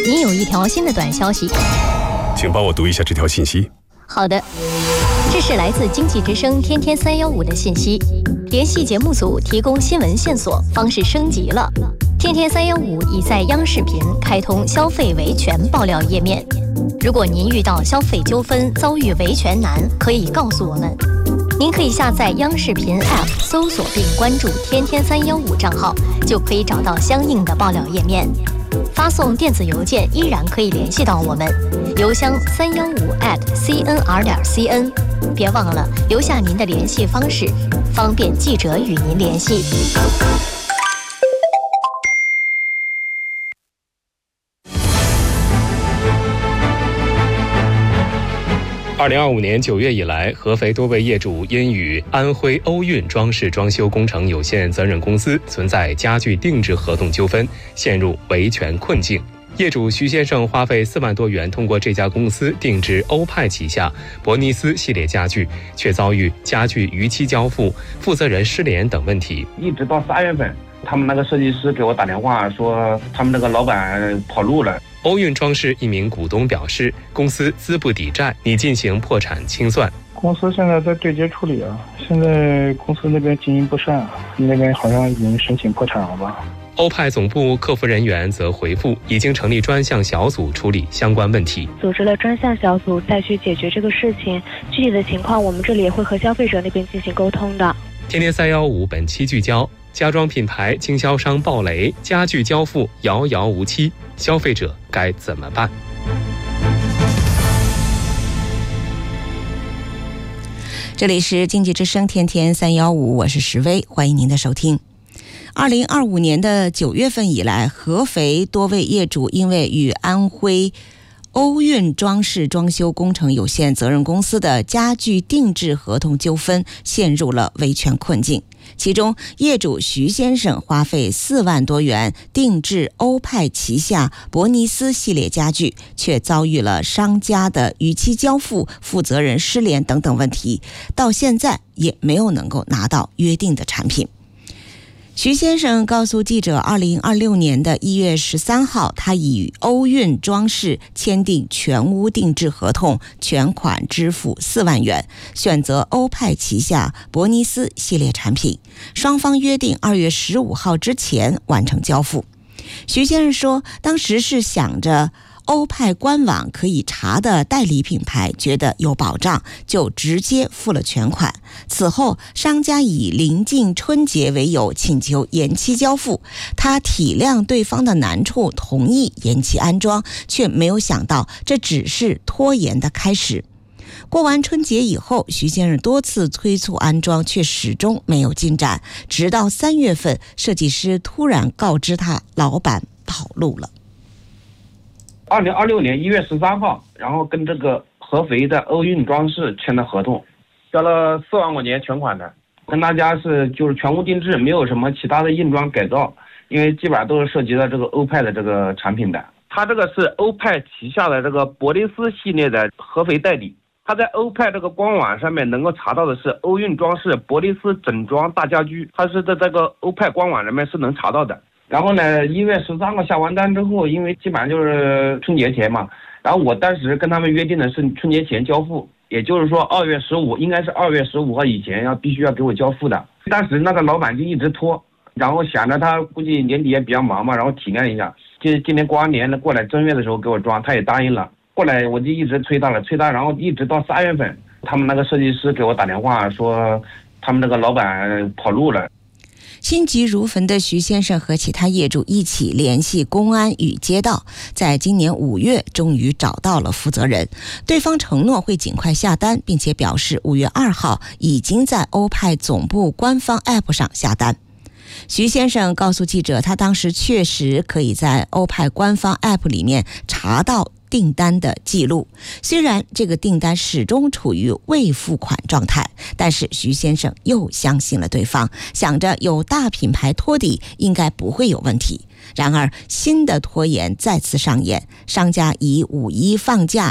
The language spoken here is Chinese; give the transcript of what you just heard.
您有一条新的短消息， 请帮我读一下这条信息。 好的，这是来自经济之声天天315的信息，联系节目组提供新闻线索方式升级了。天天315已在央视频开通消费维权爆料页面，如果您遇到消费纠纷遭遇维权难，可以告诉我们。您可以下载央视频 App 搜索并关注天天315账号，就可以找到相应的爆料页面。发送电子邮件依然可以联系到我们，邮箱315@cnr.cn。别忘了留下您的联系方式，方便记者与您联系。 2025年9月以来，合肥多位业主因与安徽欧运装饰装修工程有限责任公司存在家具定制合同纠纷，陷入维权困境。业主徐先生花费4万多元通过这家公司定制欧派旗下伯尼斯系列家具，却遭遇家具逾期交付、负责人失联等问题。 一直到3月份，他们那个设计师给我打电话说，他们那个老板跑路了。 欧运装饰一名股东表示，公司资不抵债，拟进行破产清算。 公司现在在对接处理啊，现在公司那边经营不善，那边好像已经申请破产了吧。 欧派总部客服人员则回复，已经成立专项小组处理相关问题， 组织了专项小组再去解决这个事情。具体的情况，我们这里也会和消费者那边进行沟通的。 天天315本期聚焦：家装品牌经销商暴雷，家具交付遥遥无期，消费者该怎么办？ 这里是经济之声天天315，我是石薇，欢迎您的收听。2025年的9月份以来，合肥多位业主因为与安徽欧运装饰装修工程有限责任公司的家具定制合同纠纷，陷入了维权困境。其中，业主徐先生花费4万多元定制欧派旗下伯尼斯系列家具，却遭遇了商家的逾期交付、负责人失联等等问题，到现在也没有能够拿到约定的产品。徐先生告诉记者，2026年的1月13号，他已与欧运装饰签订全屋定制合同，全款支付4万元，选择欧派旗下伯尼斯系列产品，双方约定2月15号之前完成交付。徐先生说，当时是想着欧派官网可以查的代理品牌，觉得有保障，就直接付了全款。此后，商家以临近春节为由请求延期交付，他体谅对方的难处，同意延期安装，却没有想到这只是拖延的开始。过完春节以后，徐先生多次催促安装，却始终没有进展。直到3月份，设计师突然告知他老板跑路了。 2026年1月13号，然后跟这个合肥的欧运装饰签的合同，交了4万块钱全款的，跟大家就是全屋定制，没有什么其他的硬装改造，因为基本上都是涉及到这个欧派的这个产品的。它这个是欧派旗下的这个伯尼斯系列的合肥代理，它在欧派这个官网上面能够查到的是欧运装饰伯尼斯整装大家居，它是在这个欧派官网上面是能查到的。然后呢，1月13号下完单之后，因为基本上就是春节前嘛，然后我当时跟他们约定的是春节前交付，也就是说2月15，应该是2月15号以前必须要给我交付的。当时那个老板就一直拖，然后想着他估计年底也比较忙嘛，然后体谅一下，今年过完年了过来正月的时候给我装，他也答应了。过来我就一直催他，然后一直到3月份，他们那个设计师给我打电话说，他们那个老板跑路了。 心急如焚的徐先生和其他业主一起联系公安与街道，在今年5月终于找到了负责人，对方承诺会尽快下单，并且表示5月2号已经在欧派总部官方 App 上下单。徐先生告诉记者，他当时确实可以在欧派官方 App 里面查到订单的记录，虽然这个订单始终处于未付款状态，但是徐先生又相信了对方，想着有大品牌托底应该不会有问题。然而新的拖延再次上演，商家以5·1放假